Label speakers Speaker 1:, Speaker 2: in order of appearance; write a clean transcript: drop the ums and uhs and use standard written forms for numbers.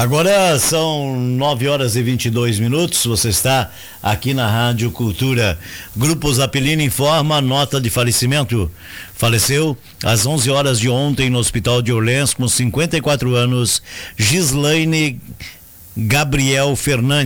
Speaker 1: Agora são 9h22. Você está aqui na Rádio Cultura. Grupo Zapelini informa nota de falecimento. Faleceu às 11 horas de ontem no Hospital de Orleans, com 54 anos, Gislaine Gabriel Fernandes.